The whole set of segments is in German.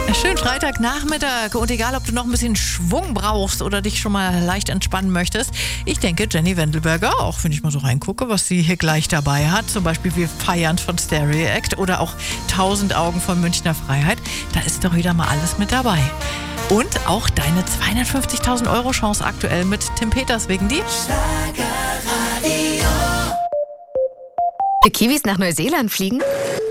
Schönen Freitagnachmittag und egal, ob du noch ein bisschen Schwung brauchst oder dich schon mal leicht entspannen möchtest, ich denke Jenny Wendelberger auch, wenn ich mal so reingucke, was sie hier gleich dabei hat, zum Beispiel Wir feiern von Stereo Act oder auch 1000 Augen von Münchner Freiheit, da ist doch wieder mal alles mit dabei. Und auch deine 250.000 Euro Chance aktuell mit Tim Peters wegen die Schlagerradio. Kiwis nach Neuseeland fliegen?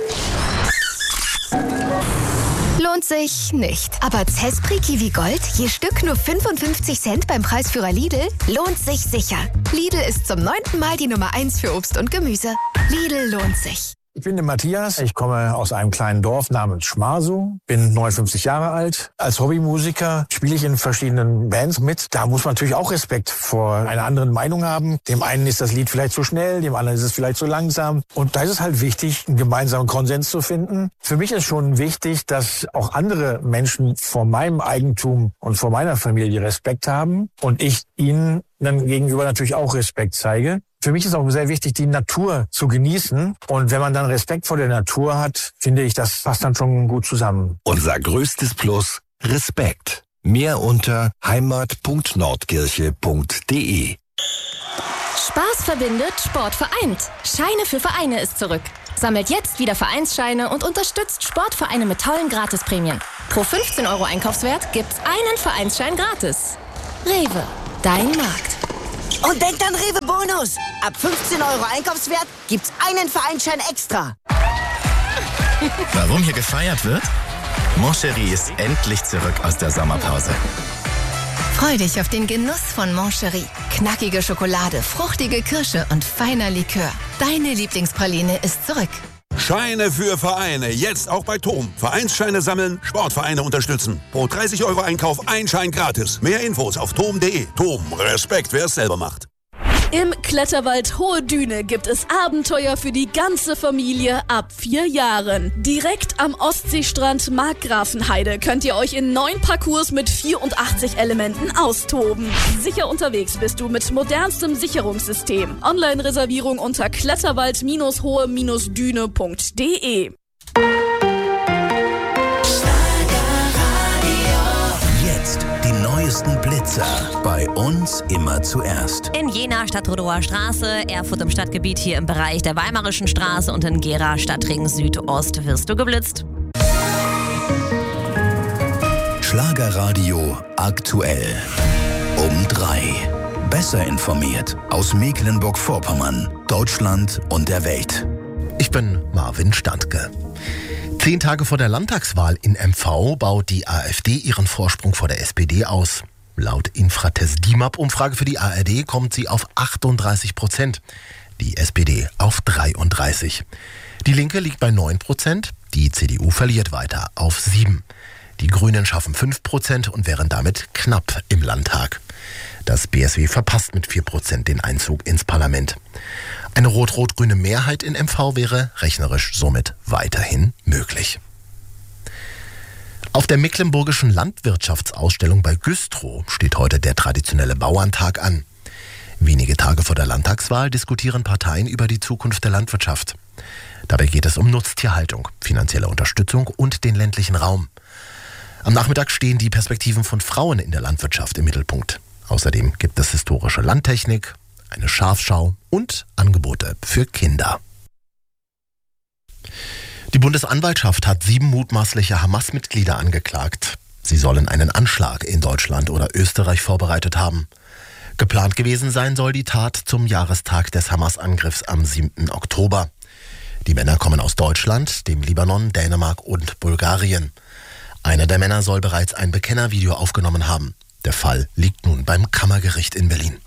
Lohnt sich nicht. Aber Zespri Kiwi Gold, je Stück nur 55 Cent beim Preisführer Lidl, lohnt sich sicher. Lidl ist zum 9. Mal die Nummer 1 für Obst und Gemüse. Lidl lohnt sich. Ich bin der Matthias, ich komme aus einem kleinen Dorf namens Schmarsow, bin 59 Jahre alt. Als Hobbymusiker spiele ich in verschiedenen Bands mit. Da muss man natürlich auch Respekt vor einer anderen Meinung haben. Dem einen ist das Lied vielleicht zu schnell, dem anderen ist es vielleicht zu langsam. Und da ist es halt wichtig, einen gemeinsamen Konsens zu finden. Für mich ist schon wichtig, dass auch andere Menschen vor meinem Eigentum und vor meiner Familie Respekt haben und ich ihnen dann gegenüber natürlich auch Respekt zeige. Für mich ist auch sehr wichtig, die Natur zu genießen. Und wenn man dann Respekt vor der Natur hat, finde ich, das passt dann schon gut zusammen. Unser größtes Plus, Respekt. Mehr unter heimat.nordkirche.de. Spaß verbindet, Sport vereint. Scheine für Vereine ist zurück. Sammelt jetzt wieder Vereinsscheine und unterstützt Sportvereine mit tollen Gratisprämien. Pro 15 Euro Einkaufswert gibt's einen Vereinsschein gratis. Rewe, dein Markt. Und denkt an Rewe Bonus. Ab 15 Euro Einkaufswert gibt's einen Vereinsschein extra. Warum hier gefeiert wird? Moncherie ist endlich zurück aus der Sommerpause. Freu dich auf den Genuss von Moncherie. Knackige Schokolade, fruchtige Kirsche und feiner Likör. Deine Lieblingspraline ist zurück. Scheine für Vereine, jetzt auch bei TOM. Vereinsscheine sammeln, Sportvereine unterstützen. Pro 30 Euro Einkauf ein Schein gratis. Mehr Infos auf tom.de. TOM, Respekt, wer es selber macht. Im Kletterwald Hohe Düne gibt es Abenteuer für die ganze Familie ab 4 Jahren. Direkt am Ostseestrand Markgrafenheide könnt ihr euch in 9 Parcours mit 84 Elementen austoben. Sicher unterwegs bist du mit modernstem Sicherungssystem. Online-Reservierung unter kletterwald-hohe-düne.de. Neuesten Blitzer. Bei uns immer zuerst. In Jena Stadtrodower Straße, Erfurt im Stadtgebiet hier im Bereich der Weimarischen Straße und in Gera Stadtring Südost wirst du geblitzt. Schlagerradio aktuell. Um 3. Besser informiert aus Mecklenburg-Vorpommern, Deutschland und der Welt. Ich bin Marvin Standke. 10 Tage vor der Landtagswahl in MV baut die AfD ihren Vorsprung vor der SPD aus. Laut Infratest DIMAP-Umfrage für die ARD kommt sie auf 38%, die SPD auf 33%. Die Linke liegt bei 9%, die CDU verliert weiter auf 7%. Die Grünen schaffen 5% und wären damit knapp im Landtag. Das BSW verpasst mit 4% den Einzug ins Parlament. Eine rot-rot-grüne Mehrheit in MV wäre rechnerisch somit weiterhin möglich. Auf der Mecklenburgischen Landwirtschaftsausstellung bei Güstrow steht heute der traditionelle Bauerntag an. Wenige Tage vor der Landtagswahl diskutieren Parteien über die Zukunft der Landwirtschaft. Dabei geht es um Nutztierhaltung, finanzielle Unterstützung und den ländlichen Raum. Am Nachmittag stehen die Perspektiven von Frauen in der Landwirtschaft im Mittelpunkt. Außerdem gibt es historische Landtechnik, eine Schafschau und Angebote für Kinder. Die Bundesanwaltschaft hat 7 mutmaßliche Hamas-Mitglieder angeklagt. Sie sollen einen Anschlag in Deutschland oder Österreich vorbereitet haben. Geplant gewesen sein soll die Tat zum Jahrestag des Hamas-Angriffs am 7. Oktober. Die Männer kommen aus Deutschland, dem Libanon, Dänemark und Bulgarien. Einer der Männer soll bereits ein Bekennervideo aufgenommen haben. Der Fall liegt nun beim Kammergericht in Berlin.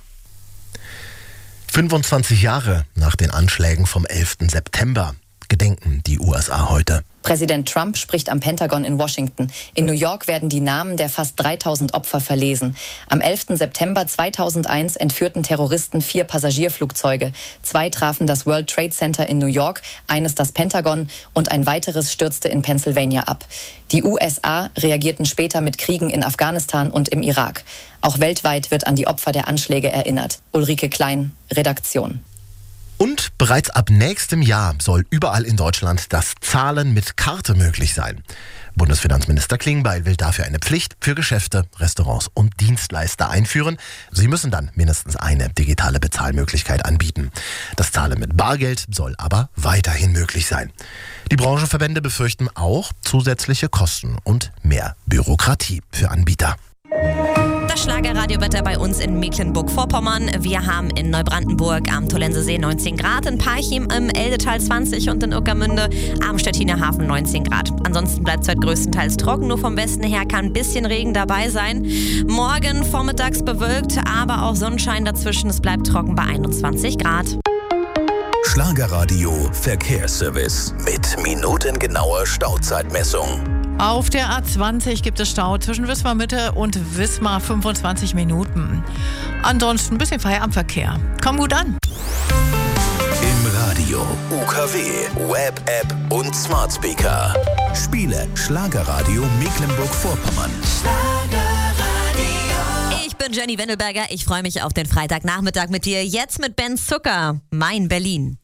25 Jahre nach den Anschlägen vom 11. September gedenken die USA heute. Präsident Trump spricht am Pentagon in Washington. In New York werden die Namen der fast 3000 Opfer verlesen. Am 11. September 2001 entführten Terroristen 4 Passagierflugzeuge. 2 trafen das World Trade Center in New York, eines das Pentagon und ein weiteres stürzte in Pennsylvania ab. Die USA reagierten später mit Kriegen in Afghanistan und im Irak. Auch weltweit wird an die Opfer der Anschläge erinnert. Ulrike Klein, Redaktion. Und bereits ab nächstem Jahr soll überall in Deutschland das Zahlen mit Karte möglich sein. Bundesfinanzminister Klingbeil will dafür eine Pflicht für Geschäfte, Restaurants und Dienstleister einführen. Sie müssen dann mindestens eine digitale Bezahlmöglichkeit anbieten. Das Zahlen mit Bargeld soll aber weiterhin möglich sein. Die Branchenverbände befürchten auch zusätzliche Kosten und mehr Bürokratie für Anbieter. Das Schlagerradiowetter bei uns in Mecklenburg-Vorpommern. Wir haben in Neubrandenburg am Tollensesee 19 Grad, in Parchim im Eldetal 20 und in Ueckermünde am Stettiner Hafen 19 Grad. Ansonsten bleibt es heute größtenteils trocken, nur vom Westen her kann ein bisschen Regen dabei sein. Morgen vormittags bewölkt, aber auch Sonnenschein dazwischen. Es bleibt trocken bei 21 Grad. Schlagerradio Verkehrsservice mit minutengenauer Stauzeitmessung. Auf der A20 gibt es Stau zwischen Wismar Mitte und Wismar 25 Minuten. Ansonsten ein bisschen Feierabendverkehr. Komm gut an. Im Radio, UKW, Web-App und Smart Speaker. Spiele Schlagerradio Mecklenburg-Vorpommern. Ich bin Jenny Wendelberger. Ich freue mich auf den Freitagnachmittag mit dir. Jetzt mit Ben Zucker. Mein Berlin.